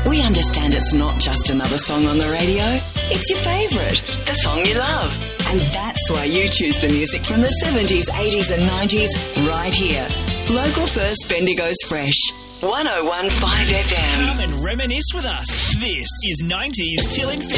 We understand it's not just another song on the radio. It's your favourite, the song you love. And that's why you choose the music from the 70s, 80s and 90s right here. Local First Bendigo's Fresh. 101.5 FM. Come and reminisce with us. This is 90s Till Infinity.